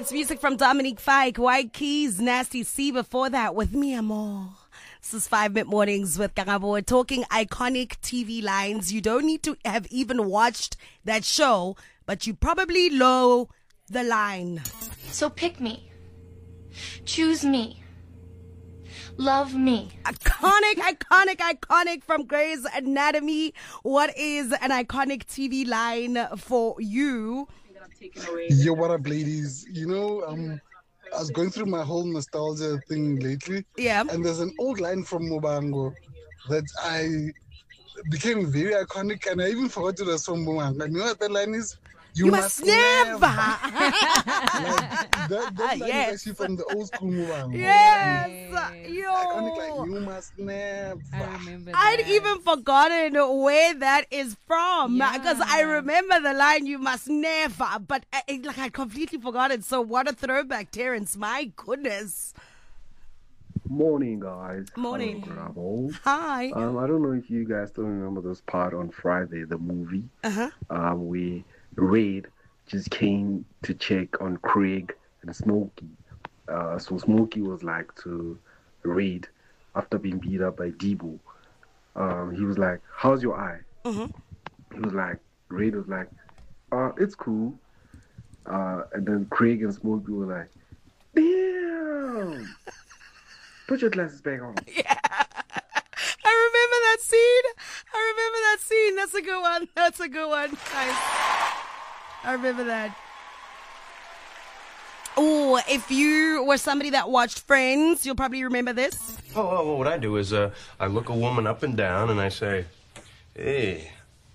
It's music from Dominique Fike, White Keys, Nasty C. Before that, with Me Amor. This is 5 Minute Mornings with Karabo. We're talking iconic TV lines. You don't need to have even watched that show, but you probably know the line. So pick me. Choose me. Love me. Iconic from Grey's Anatomy. What is an iconic TV line for you? Yo, what up, ladies? You know, I was going through my whole nostalgia thing lately. Yeah. And there's an old line from Mobango that I became very iconic, and I even forgot it was from Mobango. And you know what that line is? You must never. That line Yes. is actually from the old school Mobango. Yes. Yo. Iconic, like, you must never. I remember that. I'd even forgotten where that is from because I remember the line "You must never," but I'd completely forgotten. So what a throwback, Terrence! My goodness. Morning, guys. Morning. Hello, Bravo. Hi. I don't know if you guys still remember this part on Friday, the movie. Where Raid just came to check on Craig and Smokey. So Smokey was like to Raid after being beat up by Debo. He was like, "How's your eye?" He was like, Raid was like, "It's cool." And then Craig and Smokey were like, "Damn! Put your glasses back on." Yeah. I remember that scene. That's a good one. Nice. I remember that. Oh, if you were somebody that watched Friends, you'll probably remember this. Oh, what I do is I look a woman up and down and I say, "Hey,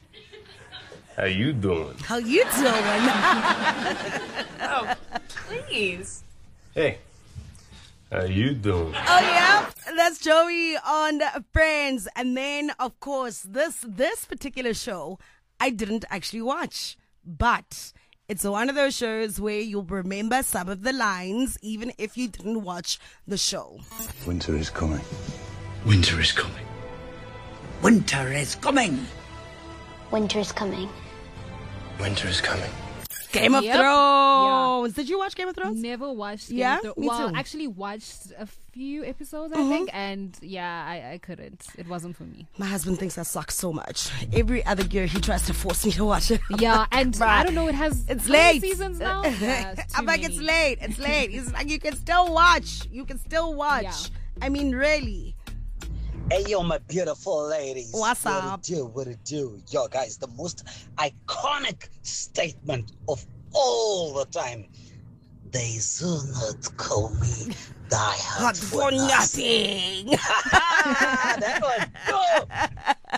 how you doing?" How you doing? Oh, please. Hey, how you doing? Oh, yeah. That's Joey on Friends. And then, of course, this particular show, I didn't actually watch. But it's one of those shows where you'll remember some of the lines, even if you didn't watch the show. Winter is coming. Winter is coming. Winter is coming. Winter is coming. Winter is coming. Game of Yep. Thrones. Did you watch Game of Thrones? Never watched Game Yeah? of Thrones. Me Well, too. actually watched a few episodes, I think, and I couldn't. It wasn't for me. My husband thinks I suck so much. Every other year he tries to force me to watch it. Yeah, and Bruh. I don't know, it has It's how many late. seasons now? Yeah, it's I'm too like, many. it's late. He's like, you can still watch. Yeah. I mean, really. Hey, yo, my beautiful ladies. What's up? What it do? Yo, guys, the most iconic statement of all the time. They do not call me die hard for nothing. That one.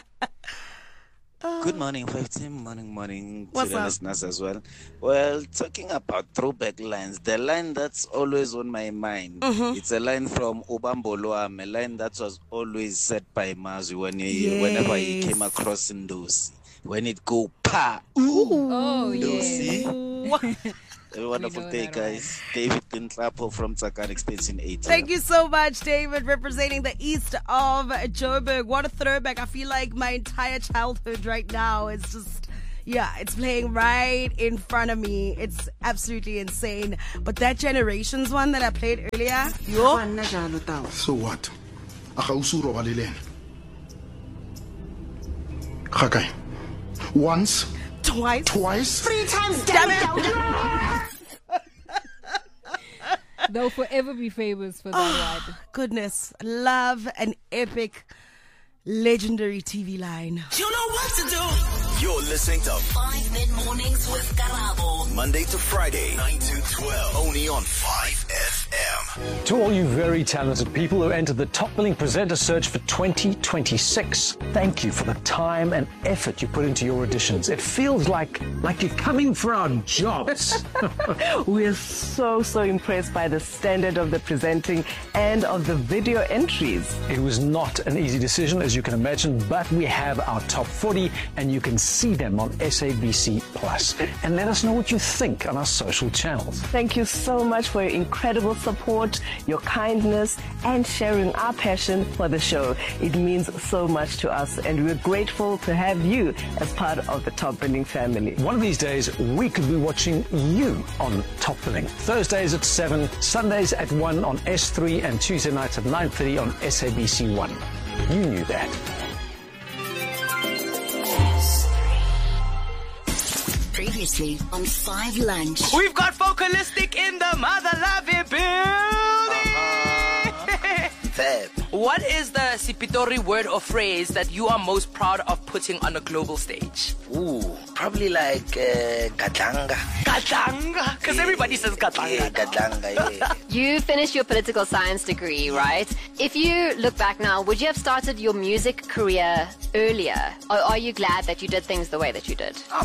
Go. Good morning, 15 morning What's to the up? listeners as well. Well, talking about throwback lines, the line that's always on my mind, it's a line from Ubamboloam, a line that was always said by Mazu whenever he came across Ndosi. When it go pa, ooh, Oh, Ndosi. yeah. Have a wonderful know day, that guys. David Tintrapo from Tsakar Extension 8. Thank you so much, David, representing the east of Joburg. What a throwback. I feel like my entire childhood right now is just, it's playing right in front of me. It's absolutely insane. But that Generations one that I played earlier, So what? Akausuro balilene. Gakai. Once, twice, 3 times, damn it. They'll forever be famous for that one. Goodness, love an epic, legendary TV line. You know what to do. You're listening to 5 Mid Mornings with Karabo. Monday to Friday, 9 to 12. Only on 5FM. To all you very talented people who entered the top billing presenter search for 2026, thank you for the time and effort you put into your auditions. It feels like you're coming for our jobs. We're so impressed by the standard of the presenting and of the video entries. It was not an easy decision, as you can imagine, but we have our top 40 and you can see them on SABC Plus. And let us know what you think on our social channels. Thank you so much for your incredible support. support, your kindness, and sharing our passion for the show. It means so much to us, and we're grateful to have you as part of the Top Billing family. One of these days, we could be watching you on Top Billing. Thursdays at 7, Sundays at 1 on S3, and Tuesday nights at 9:30 on SABC1. You knew that. Previously on 5 Lunch. We've got Focalistic in the Mother Loving building. Fab. What is the Sipitori word or phrase that you are most proud of putting on a global stage? Ooh, probably like Gadlanga. Gadlanga? Because everybody says Gadlanga. Yeah, Gadlanga, yeah. You finished your political science degree, right? If you look back now, would you have started your music career earlier? Or are you glad that you did things the way that you did?